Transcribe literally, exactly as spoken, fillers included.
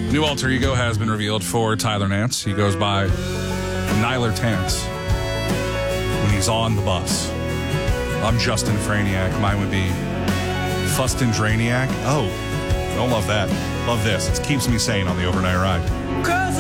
New alter ego has been revealed for Tyler Nance. He goes by Nyler Tance when he's on the bus. I'm Justin Franiac. Mine would be Fustin Draniac. Oh, don't love that. Love this. It keeps me sane on the overnight ride.